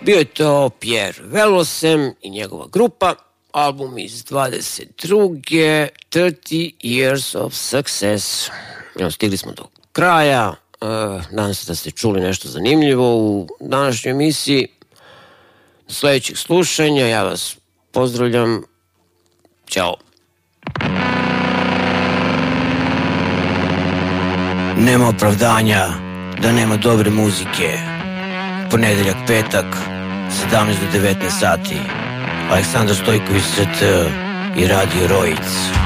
Bio je to Pierre Velosem i njegova grupa, album iz 22. 30 Years of Success. Evo, stigli smo do kraja. Nadam se da ste čuli nešto zanimljivo u današnjoj emisiji. Do sledećeg slušanja, ja vas pozdravljam. Ćao. Nema opravdanja da nema dobre muzike. Ponedeljak, petak, 17 do 19 sati. Aleksandar Stojković, CT i Radio Rojic.